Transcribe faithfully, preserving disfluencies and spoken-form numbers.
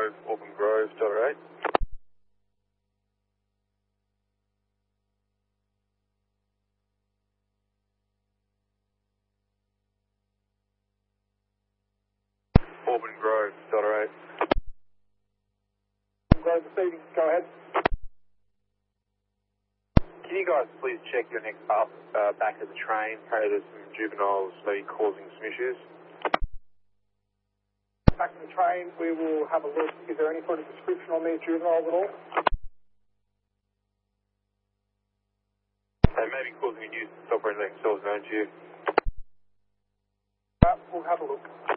Grove, Auburn Grove, Delta eight. Auburn Grove, Delta eight. Grove receiving, go ahead. Can you guys please check your next up, uh, back of the train? Hey, there's some juveniles maybe causing some issues. Back in the train, we will have a look. Is there any sort of description on these juveniles at all? They may be causing a nuisance operating themselves known to you. Uh, we'll have a look.